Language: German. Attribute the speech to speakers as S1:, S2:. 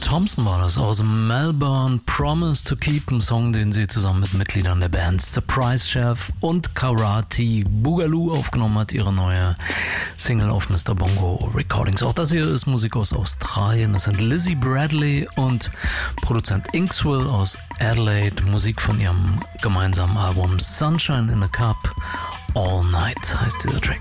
S1: Thompson war das aus Melbourne. Promise to Keep, ein Song, den sie zusammen mit Mitgliedern der Bands Surprise Chef und Karate Boogaloo aufgenommen hat, ihre neue Single auf Mr. Bongo Recordings. Auch das hier ist Musik aus Australien. Das sind Lizzie Bradley und Produzent Inkswell aus Adelaide. Musik von ihrem gemeinsamen Album Sunshine in the Cup. All Night heißt dieser Track.